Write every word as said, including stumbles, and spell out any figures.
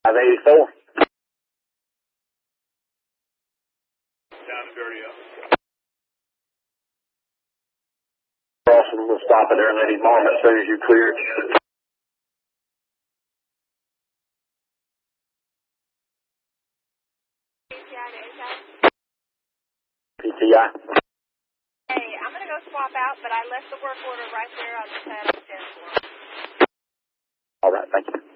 five eighty-four. Down and dirty up. Crossing, we'll stop it there and let him arm as soon as you clear it. P T I. Hey, I'm going to go swap out, but I left the work order right there on the pad on the ten floor. All right, thank you.